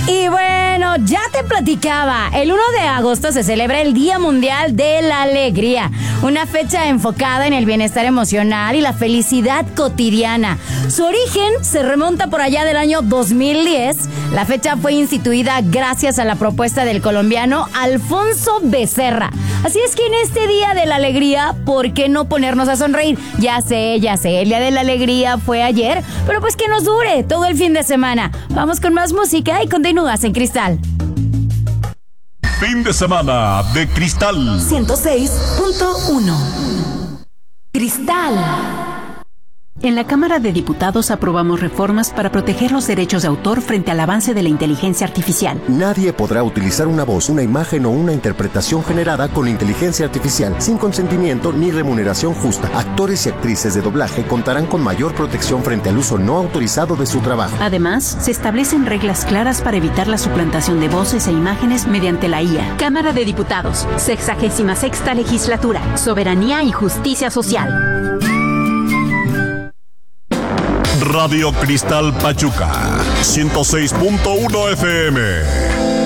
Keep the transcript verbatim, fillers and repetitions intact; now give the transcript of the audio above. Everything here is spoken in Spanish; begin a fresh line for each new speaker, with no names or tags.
Y bueno, ya te platicaba, el uno de agosto se celebra el Día Mundial de la Alegría, una fecha enfocada en el bienestar emocional y la felicidad cotidiana. Su origen se remonta por allá del año dos mil diez. La fecha fue instituida gracias a la propuesta del colombiano Alfonso Becerra. Así es que en este Día de la Alegría, ¿por qué no ponernos a sonreír? Ya sé, ya sé, el Día de la Alegría fue ayer, pero pues que nos dure todo el fin de semana. Vamos con más música y continúas en Cristal.
Fin de semana de Cristal
ciento seis punto uno. Cristal.
En la Cámara de Diputados aprobamos reformas para proteger los derechos de autor frente al avance de la inteligencia artificial.
Nadie podrá utilizar una voz, una imagen o una interpretación generada con inteligencia artificial sin consentimiento ni remuneración justa. Actores y actrices de doblaje contarán con mayor protección frente al uso no autorizado de su trabajo.
Además, se establecen reglas claras para evitar la suplantación de voces e imágenes mediante la I A. Cámara de Diputados, sexagésima sexta legislatura, soberanía y justicia social.
Radio Cristal Pachuca, ciento seis punto uno F M.